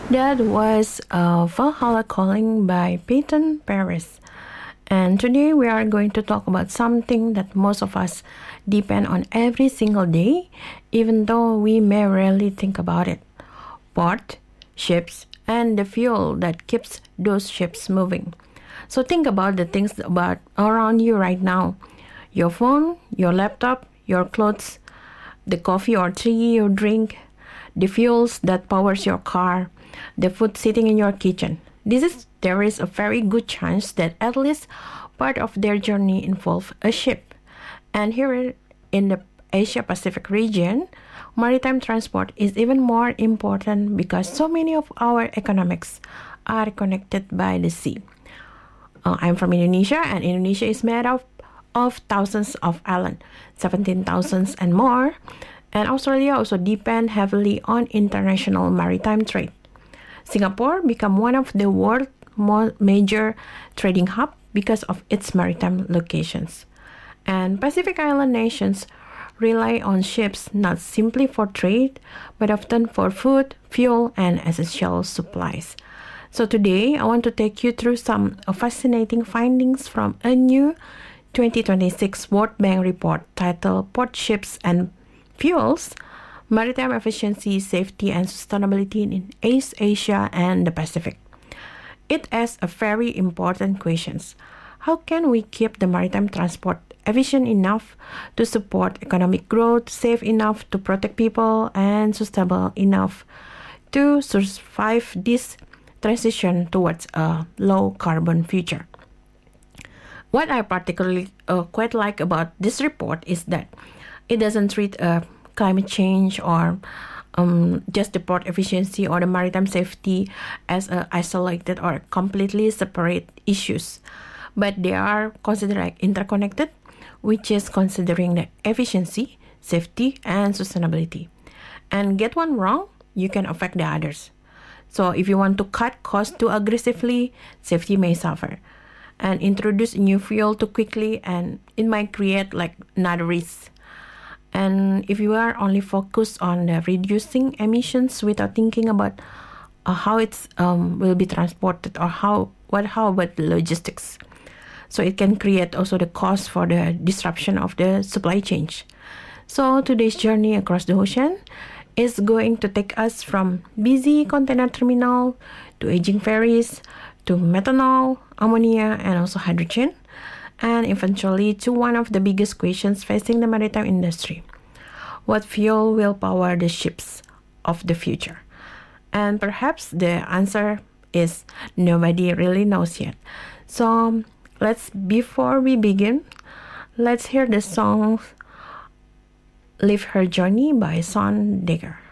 That was Valhalla Calling by Peyton Paris. And today we are going to talk about something that most of us depend on every single day, even though we may rarely think about it. Port, ships, and the fuel that keeps those ships moving. So think about the things about around you right now. Your phone, your laptop, your clothes, the coffee or tea you drink, the fuels that powers your car, the food sitting in your kitchen. There is a very good chance that at least part of their journey involve a ship. And here in the Asia Pacific region, maritime transport is even more important because so many of our economics are connected by the sea. I'm from Indonesia, and Indonesia is made of thousands of islands, 17,000 and more. And Australia also depend heavily on international maritime trade. Singapore became one of the world's major trading hub because of its maritime locations. And Pacific Island nations rely on ships not simply for trade, but often for food, fuel, and essential supplies. So today, I want to take you through some fascinating findings from a new 2026 World Bank report titled Port Ships and Fuels, Maritime Efficiency, Safety, and Sustainability in East Asia and the Pacific. It asks a very important question. How can we keep the maritime transport efficient enough to support economic growth, safe enough to protect people, and sustainable enough to survive this transition towards a low-carbon future? What I particularly quite like about this report is that it doesn't treat climate change or just the port efficiency or the maritime safety as isolated or completely separate issues, but they are considered like interconnected, which is considering the efficiency, safety, and sustainability. And get one wrong, you can affect the others. So if you want to cut costs too aggressively, safety may suffer. And introduce new fuel too quickly, and it might create like another risk. And if you are only focused on reducing emissions without thinking about how it will be transported or how about the logistics, so it can create also the cost for the disruption of the supply chain. So today's journey across the ocean is going to take us from busy container terminal to aging ferries to methanol, ammonia, and also hydrogen, and eventually to one of the biggest questions facing the maritime industry. What fuel will power the ships of the future? And perhaps the answer is nobody really knows yet. So before we begin, let's hear the song Live Her Journey by Son Dagger.